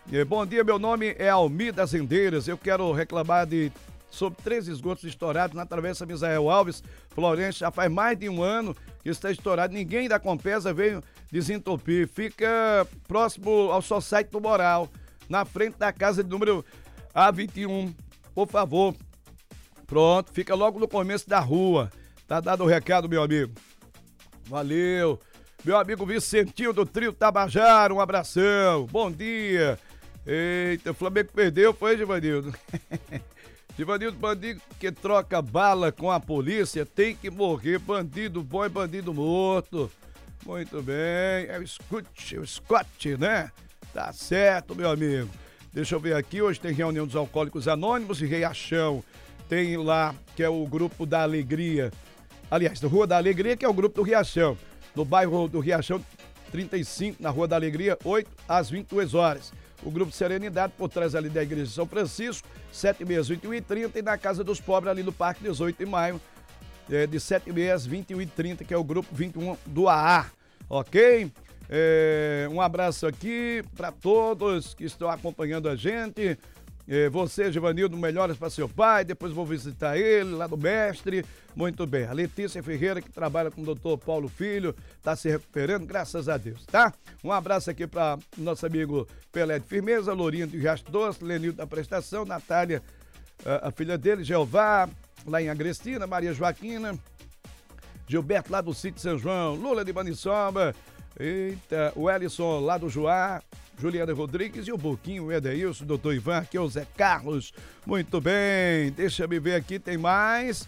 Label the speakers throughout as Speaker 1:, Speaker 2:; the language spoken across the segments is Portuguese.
Speaker 1: Bom dia, meu nome é Almir das Rendeiras. Eu quero reclamar sobre 3 esgotos estourados na Travessa Misael Alves, Florencio. Já faz mais de um ano que está estourado. Ninguém da Compesa veio desentupir. Fica próximo ao Society do Moral, na frente da casa de número A21. Por favor. Pronto, fica logo no começo da rua. Tá dado o recado, meu amigo. Valeu. Meu amigo Vicentinho do Trio Tabajara, um abração. Bom dia. Eita, o Flamengo perdeu, foi, Givanildo? Givanildo, bandido que troca bala com a polícia tem que morrer. Bandido bom é bandido morto. Muito bem. É o Scott, né? Tá certo, meu amigo. Deixa eu ver aqui, hoje tem reunião dos Alcoólicos Anônimos em Riachão. Tem lá, que é o Grupo da Alegria. Aliás, da Rua da Alegria, que é o Grupo do Riachão. No bairro do Riachão 35, na Rua da Alegria, 8 às 22 horas. O Grupo Serenidade, por trás ali da Igreja de São Francisco, 7h30 às 21h30, e na Casa dos Pobres, ali no Parque 18 de Maio, de 7h30 às 21h30, que é o Grupo 21 do AA, ok? Um abraço aqui para todos que estão acompanhando a gente. Você, Givanildo, melhoras para seu pai. Depois vou visitar ele lá do Mestre. Muito bem. A Letícia Ferreira, que trabalha com o doutor Paulo Filho, está se recuperando, graças a Deus, tá? Um abraço aqui para nosso amigo Pelé de Firmeza, Lourinho de Riacho Doce, Lenildo da Prestação, Natália, a filha dele, Jeová, lá em Agrestina, Maria Joaquina, Gilberto lá do Sítio São João, Lula de Maniçoba, eita, o Ellison lá do Joá, Juliana Rodrigues e o Boquinho, o Edeilson, o doutor Ivan, aqui é o Zé Carlos. Muito bem, deixa eu ver aqui, tem mais.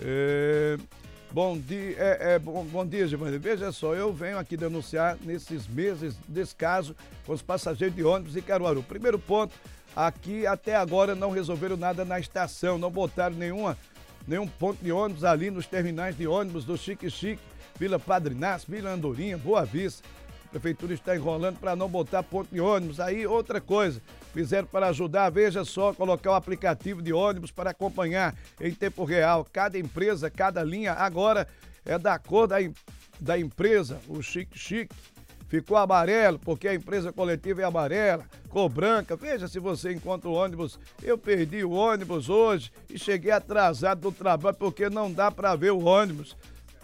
Speaker 1: Bom dia, bom dia, Giovanni. Veja só, eu venho aqui denunciar nesses meses descaso com os passageiros de ônibus em Caruaru. Primeiro ponto, aqui até agora não resolveram nada na estação, não botaram nenhum ponto de ônibus ali nos terminais de ônibus do Chique Chique, Vila Padre Inácio, Vila Andorinha, Boa Vista. A prefeitura está enrolando para não botar ponto de ônibus. Aí, outra coisa, fizeram para ajudar, veja só, colocar o aplicativo de ônibus para acompanhar em tempo real. Cada empresa, cada linha, agora é da cor da empresa. O Chique Chique ficou amarelo, porque a empresa coletiva é amarela, cor branca. Veja se você encontra o ônibus. Eu perdi o ônibus hoje e cheguei atrasado do trabalho porque não dá para ver o ônibus.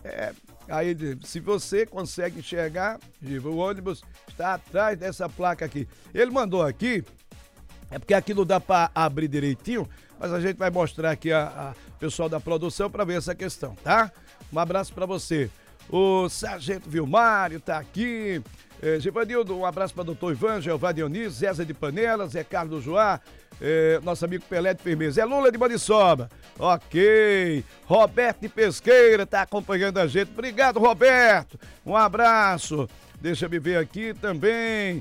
Speaker 1: Aí, se você consegue enxergar, o ônibus está atrás dessa placa aqui. Ele mandou aqui, porque aqui não dá para abrir direitinho, mas a gente vai mostrar aqui a pessoal da produção para ver essa questão, tá? Um abraço para você. O Sargento Vilmário tá aqui. Givanildo, um abraço para doutor Ivan, Jeová Dionísio, Zéza de Panela, Zé Carlos Joá, nosso amigo Pelé de Firmeza, Lula de Maniçoba. Ok. Roberto de Pesqueira tá acompanhando a gente. Obrigado, Roberto. Um abraço. Deixa eu ver aqui também.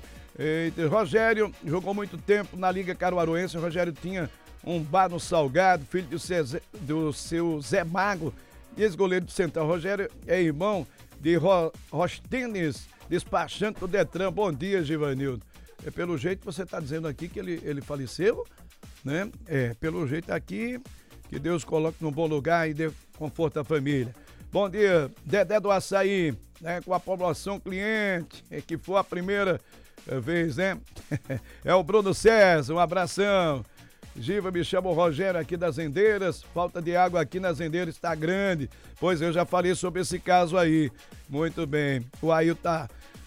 Speaker 1: Rogério jogou muito tempo na Liga Caruaruense. O Rogério tinha um bar no Salgado, filho do seu Zé Mago, ex-goleiro do Central. Rogério é irmão de Rostenes, despachante do Detran. Bom dia, Givanildo. Pelo jeito você está dizendo aqui que ele faleceu, né? Pelo jeito aqui, que Deus coloque num bom lugar e dê conforto à família. Bom dia, Dedé do Açaí, né? Com a população cliente, que foi a primeira vez, né? É o Bruno César, um abração. Giva, me chama o Rogério aqui das Rendeiras. Falta de água aqui nas Rendeiras está grande. Pois eu já falei sobre esse caso aí. Muito bem. O Ailton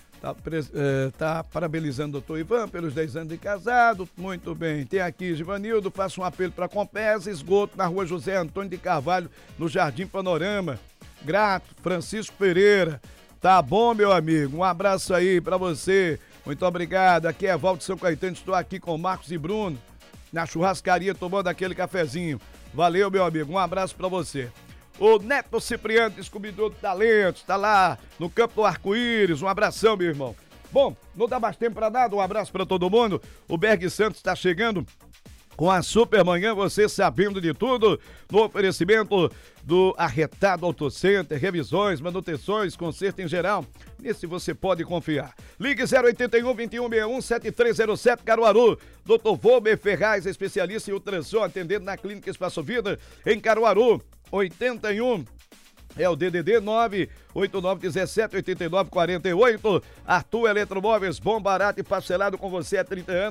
Speaker 1: tá parabenizando o doutor Ivan pelos 10 anos de casado. Muito bem. Tem aqui, Givanildo, faço um apelo para a Compesa, esgoto na rua José Antônio de Carvalho, no Jardim Panorama. Grato, Francisco Pereira. Tá bom, meu amigo? Um abraço aí para você. Muito obrigado. Aqui é Valdo São Caetano. Estou aqui com Marcos e Bruno na churrascaria tomando aquele cafezinho. Valeu, meu amigo. Um abraço para você. O Neto Cipriano, descobridor de talentos, tá lá no campo do Arco-Íris. Um abração, meu irmão. Bom, não dá mais tempo para nada. Um abraço para todo mundo. O Berg Santos está chegando com a Supermanhã, você sabendo de tudo, no oferecimento do Arretado Auto Center, revisões, manutenções, conserto em geral. Nesse você pode confiar. Ligue 081 2161 7307 Caruaru. Dr. Volber Ferraz, especialista em ultrassom, atendendo na Clínica Espaço Vida, em Caruaru. 81 é o DDD 989178948. Arthur Eletromóveis, bom, barato e parcelado com você há 30 anos.